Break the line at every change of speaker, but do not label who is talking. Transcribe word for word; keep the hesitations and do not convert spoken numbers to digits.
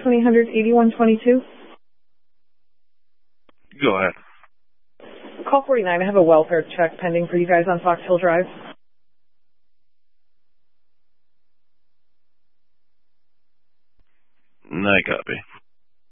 twenty hundred eighty-one twenty-two.
Go ahead.
Call forty-nine. I have a welfare check pending for you guys on Fox Hill Drive.
I copy.